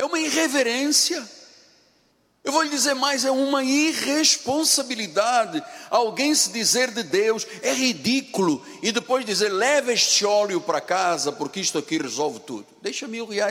uma irreverência. Eu vou lhe dizer mais, é uma irresponsabilidade alguém se dizer de Deus, é ridículo, e depois dizer, leva este óleo para casa, porque isto aqui resolve tudo. Deixa R$ 1.000